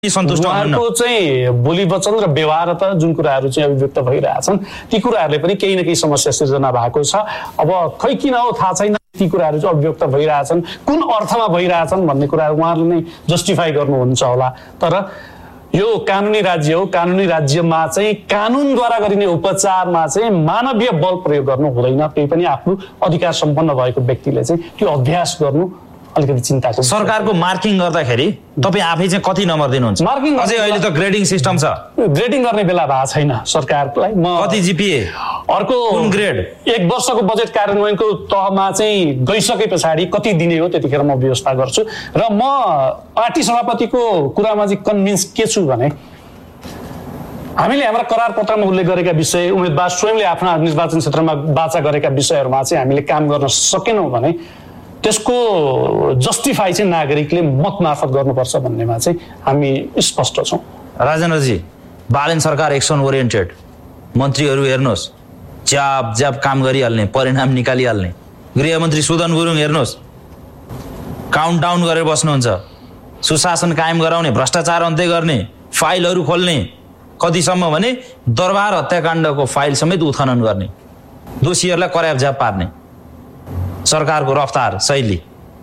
सन्तुष्ट हुनुहुन्न? उहाँको चाहिँ बोली वचन र व्यवहारता जुन कुराहरू चाहिँ अभिव्यक्त भइरहेछन् ती कुराहरूले पनि केही न केही समस्या सिर्जना भएको छ। अब खै किन हो थाहा छैन, ती कुराहरू चाहिँ अभिव्यक्त भइरहेछन्, कुन अर्थमा भइरहेछन् भन्ने कुराहरू उहाँहरूले नै जस्टिफाई गर्नुहुन्छ होला। तर यो कानुनी राज्य हो, कानुनी राज्यमा चाहिँ कानुनद्वारा गरिने उपचारमा चाहिँ मानवीय बल प्रयोग गर्नु हुँदैन। त्यही पनि आफ्नो अधिकार सम्पन्न भएको व्यक्तिले चाहिँ त्यो अभ्यास गर्नु अलिकति चिन्ताको। सरकारको मार्किङ गर्दाखेरि तपाईँ आफै चाहिँ कति नम्बर दिनुहुन्छ? मार्किङ अझै अहिले त ग्रेडिङ सिस्टम छ, ग्रेडिङ गर्ने बेला भएको छैन सरकारलाई। म कति जीपीए अर्को कुन ग्रेड 1 वर्षको बजेट कार्यान्वयनको तहमा चाहिँ गइसके पछाडि कति दिने हो त्यतिखेर म व्यवस्था गर्छु। र म पार्टी सभापतिको कुरामा चाहिँ कन्भिन्स के छु भने हामीले हाम्रा करार पत्रमा उल्लेख गरेका विषय, उम्मेदवार स्वयंले आफ्ना निर्वाचन क्षेत्रमा वाचा गरेका विषयहरूमा चाहिँ हामीले काम गर्न सकेनौँ भने त्यसको जस्टिफाई चाहिँ नागरिकले मत मार्फत गर्नुपर्छ भन्नेमा चाहिँ हामी स्पष्ट छौँ। राजेन्द्रजी, बालन सरकार एक्सन ओरिएन्टेड, मन्त्रीहरू हेर्नुहोस् ज्याप ज्याप काम गरिहाल्ने, परिणाम निकालिहाल्ने। गृहमन्त्री सुदन गुरुङ हेर्नुहोस् काउन्टडाउन गरेर बस्नुहुन्छ, सुशासन कायम गराउने, भ्रष्टाचार अन्त्य गर्ने, फाइलहरू खोल्ने, कतिसम्म भने दरबार हत्याकाण्डको फाइल समेत उत्खनन गर्ने, दोषीहरूलाई कराप ज्याप पार्ने। सरकारको रफ्तार शैली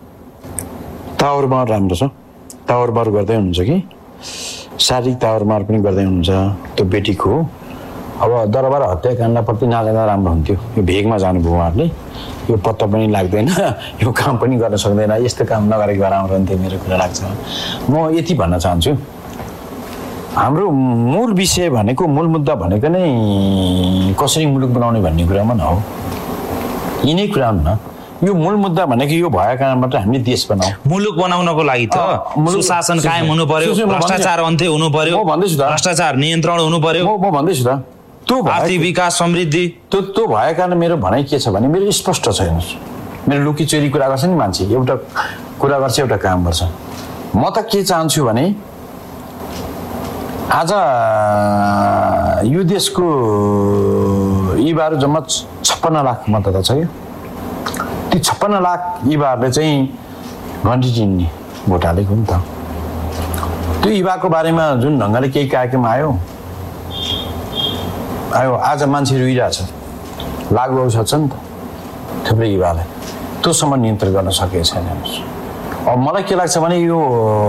तावरमार राम्रो छ, तावरमार गर्दै हुनुहुन्छ कि शारीरिक तावरमार पनि गर्दै हुनुहुन्छ। त्यो बेटीको अब दरबार हत्याकाण्डप्रति नजाँदा राम्रो हुन्थ्यो। यो भेगमा जानुभयो उहाँहरूले, यो पत्ता पनि लाग्दैन, यो काम पनि गर्न सक्दैन, यस्तो काम नगरेको भए राम्रो हुन्थ्यो मेरो कुरा लाग्छ। म यति भन्न चाहन्छु, हाम्रो मूल विषय भनेको, मूल मुद्दा भनेको नै कसरी मुलुक बनाउने भन्ने कुरामा न हो, यिनै कुरा न। यो मूल मुद्दा भनेको यो भएको कारणबाट हामीले देश बनाऊ। मुलुक बनाउनको लागि त सुशासन कायम हुनु पर्यो, भ्रष्टाचार अन्त्य हुनु पर्यो, म भन्दैछु त, भ्रष्टाचार नियन्त्रण हुनु पर्यो, म भन्दैछु त, त्यो आर्थिक विकास समृद्धि। त्यो भएको कारण मेरो भनाइ के छ भने मेरो स्पष्ट छैन। मेरो लुकी चोरी कुरा गर्छ नि मान्छे, एउटा कुरा गर्छ एउटा काम गर्छ। म त के चाहन्छु भने आज यो देशको युवाहरू जम्मा 56 लाख मतदाता छ। ती 56 लाख युवाहरूले चाहिँ घन्टी चिन्ने भोट हालेको नि त। त्यो युवाको बारेमा जुन ढङ्गले केही कार्यक्रम आयो आज मान्छे रुइरहेछ, लागु औषध छ नि त थुप्रै युवालाई, त्योसम्म नियन्त्रण गर्न सकेको छैन। अब मलाई के लाग्छ भने यो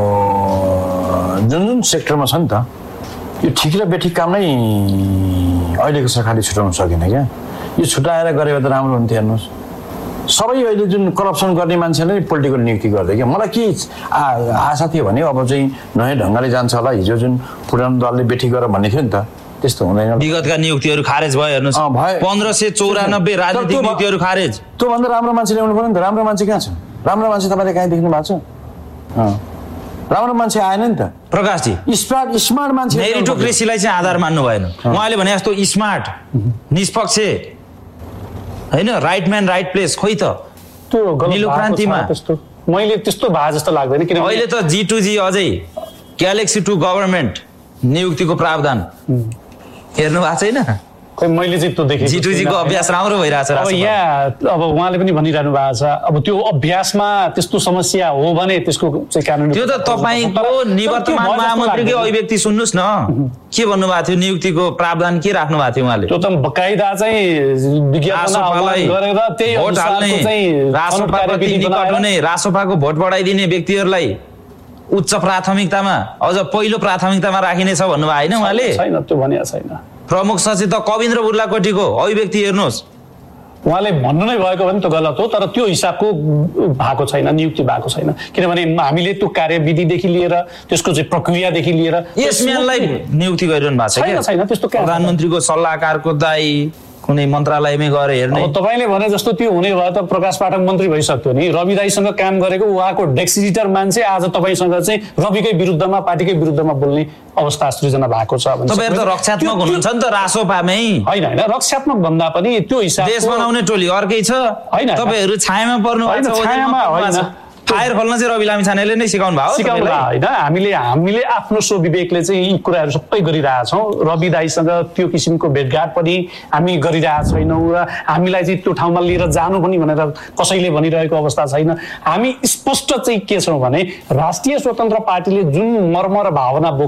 जुन जुन सेक्टरमा छ नि त, यो ठिक र बेठिक काम नै अहिलेको सरकारले छुटाउन सकेन क्या। यो छुटाएर गरे त राम्रो हुन्थ्यो। हेर्नुहोस्, सबै अहिले जुन करप्सन गर्ने मान्छेले पोलिटिकल नियुक्ति गर्दै क्या। मलाई के आशा थियो भने अब चाहिँ नयाँ ढङ्गले जान्छ होला। हिजो जुन पुरानो दलले बेठी गर भन्ने थियो नि त, त्यस्तो हुँदैन। विगतका नियुक्तिहरू खारेज भयो। हेर्नुहोस् 1594 राजनीतिक नियुक्तिहरू खारेज। त्योभन्दा राम्रो मान्छे ल्याउनु पर्यो नि त। राम्रो मान्छे कहाँ छ? राम्रो मान्छे तपाईँले कहीँ देख्नु भएको छ? राम्रो मान्छे आएन नि त। प्रकाशजी, स्मार्ट मान्छे मेरिटोक्रेसीलाई चाहिँ आधार मान्नु भएन। उहाँले भने जस्तो स्मार्ट, निष्पक्ष होइन, राइट म्यान राइट प्लेस, खोइ त त्यो नीलो क्रान्तिमा त्यस्तो मैले त्यस्तो भए जस्तो लाग्दैन। किनभने अहिले त G2G अझै ग्यालेक्सी 2 गभर्नमेन्ट नियुक्तिको प्रावधान हेर्नु भएको छैन? खै मैले चाहिँ त्यो देखेँ। G2G को अभ्यास राम्रो भइरहेछ। अब यहाँ अब उहाँले पनि भनिरहनु भएको छ, अब त्यो अभ्यासमा त्यस्तो समस्या हो भने त्यसको चाहिँ कानुनी, त्यो त तपाईँको निवर्तमान महामन्त्रीकै अभिव्यक्ति सुन्नुहोस् न, के भन्नुभएको थियो? नियुक्तिको प्रावधान के राख्नु भएको थियो उहाँले? त्यो त बकाइदा चाहिँ विज्ञापन गरेर त्यही भोट हाल्ने, रासोपाप्रति निकट हुने, रासोपाको भोट बढाइदिने व्यक्तिहरूलाई उच्च प्राथमिकतामा, अझ पहिलो प्राथमिकतामा राखिनेछ भन्नुभयो होइन उहाँले? छैन, त्यो भनिएको छैन। प्रमुख सचेतक कविन्द्र बुर्लाकोटीको अभिव्यक्ति हेर्नुहोस्, उहाँले भन्नु नै भएको भने त गलत हो, तर त्यो हिसाबको भएको छैन, नियुक्ति भएको छैन। किनभने हामीले त्यो कार्यविधिदेखि लिएर त्यसको चाहिँ प्रक्रियादेखि लिएर यसम्यानलाई नियुक्ति गरिरहनु भएको छ। छैन त्यस्तो। प्रधानमन्त्रीको सल्लाहकारको दायी कुनै मन्त्रालयमै गएर हेर्ने। अब तपाईँले भने जस्तो त्यो हुने भयो त प्रकाश पाठक मन्त्री भइसक्यो नि। रवि दाईसँग काम गरेको उहाँको डेस्क मान्छे आज तपाईँसँग चाहिँ रविकै विरुद्धमा, पार्टीकै विरुद्धमा बोल्ने अवस्था सृजना भएको छ। तपाईहरु त रक्षात्मक हुनुहुन्छ नि त रासोपामै। हैन हैन, रक्षात्मक भन्दा पनि त्यो हिसाबको देश बनाउने टोली अर्कै छ। हैन, तपाईहरु छायामा पर्नु भएको छ। छायामा होइन, फायर खोल्न चाहिँ रवि लामिछानेले नै सिकाउनु भयो सिकाउनु तपाईँलाई? होइन हामीले आफ्नो स्वविवेकले चाहिँ यी कुराहरू सबै गरिरहेछौँ। रवि दाईसँग त्यो किसिमको भेटघाट पनि हामी गरिरहेका छैनौँ र हामीलाई चाहिँ त्यो ठाउँमा लिएर जानु पनि भनेर कसैले भनिरहेको अवस्था छैन। हामी स्पष्ट चाहिँ के छौँ भने राष्ट्रिय स्वतन्त्र पार्टीले जुन मर्म र भावना